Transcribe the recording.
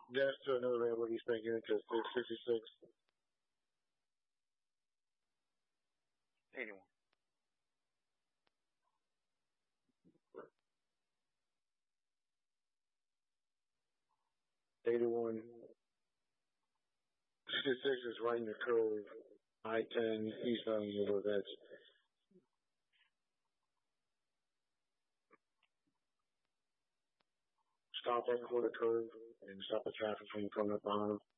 That's to another lane where he's making it to 666. 81. 81. 66 is right in the curve. I-10 eastbound over that's stop right before the curve and stop the traffic from coming up behind him.